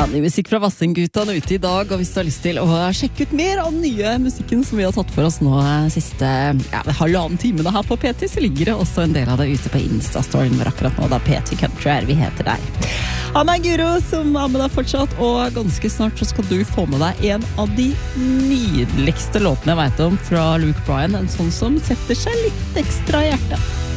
Ny musikk fra Vassendgutane ute I dag, og hvis du har lyst til å sjekke ut mer av den nye musikken som vi har tatt for oss nå siste halvannen timene her på P3, så ligger det også en del av det ute på Insta-storyen vår akkurat nå, da P3 Country vi heter der. Han Guro som med deg fortsatt, og ganske snart så skal du få med deg en av de nydeligste låtene jeg vet om fra Luke Bryan, en sånn som setter seg litt ekstra I hjertet.